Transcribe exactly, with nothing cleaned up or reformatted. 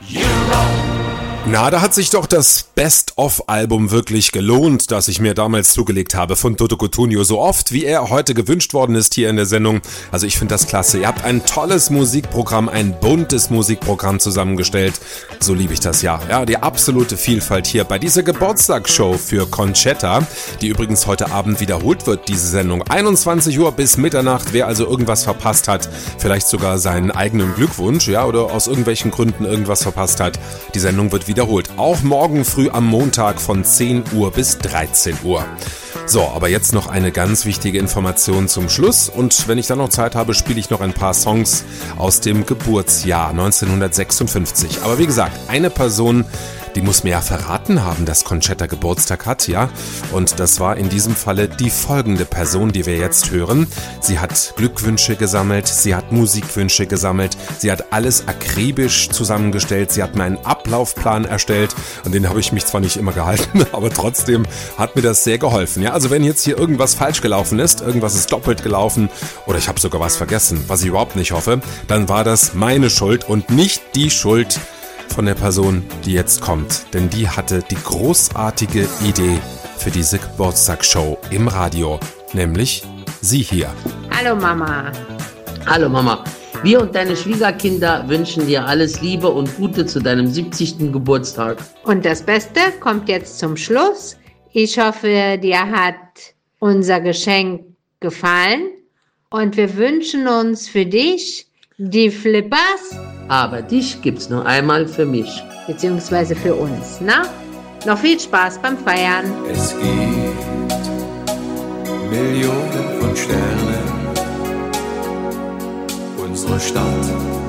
Na, da hat sich doch das Best-of-Album wirklich gelohnt, das ich mir damals zugelegt habe von Toto Cutugno, so oft wie er heute gewünscht worden ist hier in der Sendung. Also ich finde das klasse. Ihr habt ein tolles Musikprogramm, ein buntes Musikprogramm zusammengestellt. So liebe ich das, ja. Ja, die absolute Vielfalt hier bei dieser Geburtstagsshow für Conchetta, die übrigens heute Abend wiederholt wird, diese Sendung. einundzwanzig Uhr bis Mitternacht. Wer also irgendwas verpasst hat, vielleicht sogar seinen eigenen Glückwunsch, ja, oder aus irgendwelchen Gründen irgendwas verpasst hat, die Sendung wird wiederholt. Auch morgen früh am Montag von zehn Uhr bis dreizehn Uhr. So, aber jetzt noch eine ganz wichtige Information zum Schluss. Und wenn ich dann noch Zeit habe, spiele ich noch ein paar Songs aus dem Geburtsjahr neunzehnhundertsechsundfünfzig. Aber wie gesagt, eine Person, die muss mir ja verraten haben, dass Conchetta Geburtstag hat, ja. Und das war in diesem Falle die folgende Person, die wir jetzt hören. Sie hat Glückwünsche gesammelt, sie hat Musikwünsche gesammelt, sie hat alles akribisch zusammengestellt, sie hat mir einen Ablaufplan erstellt und den habe ich mich zwar nicht immer gehalten, aber trotzdem hat mir das sehr geholfen, ja. Also wenn jetzt hier irgendwas falsch gelaufen ist, irgendwas ist doppelt gelaufen oder ich habe sogar was vergessen, was ich überhaupt nicht hoffe, dann war das meine Schuld und nicht die Schuld von der Person, die jetzt kommt. Denn die hatte die großartige Idee für diese Geburtstagsshow im Radio. Nämlich sie hier. Hallo Mama. Hallo Mama. Wir und deine Schwiegerkinder wünschen dir alles Liebe und Gute zu deinem siebzigsten Geburtstag. Und das Beste kommt jetzt zum Schluss. Ich hoffe, dir hat unser Geschenk gefallen. Und wir wünschen uns für dich die Flippers. Aber dich gibt's nur einmal für mich. Beziehungsweise für uns, na? Noch viel Spaß beim Feiern. Es gibt Millionen von Sternen. Unsere Stadt